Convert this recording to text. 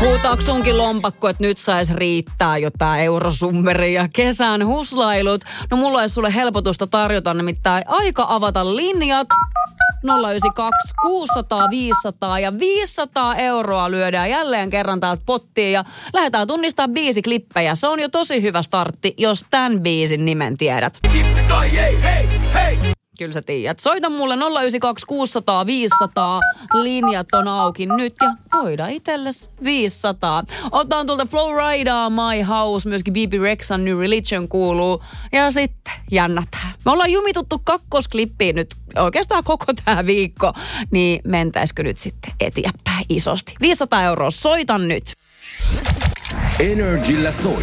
Huutaako sunkin lompakko, että nyt sais riittää jo tää eurosummeri ja kesän huslailut? No mulla olisi sulle helpotusta tarjota, nimittäin aika avata linjat. 092 600 500 ja 500 euroa lyödään jälleen kerran täältä pottiin ja lähdetään tunnistaa biisiklippejä. Se on jo tosi hyvä startti, jos tämän biisin nimen tiedät. Kyllä sä tiedät. Soita mulle 092 600 500. Linjat on auki nyt ja voidaan itelles 500. Otan tuolta Flowridaa, My House, myöskin BB Rexhan New Religion kuuluu. Ja sitten jännätään. Me ollaan jumituttu kakkosklippiin nyt oikeastaan koko tää viikko. Niin mentäisikö nyt sitten eteenpäin isosti? 500 euroa, soitan nyt. Energillä soi.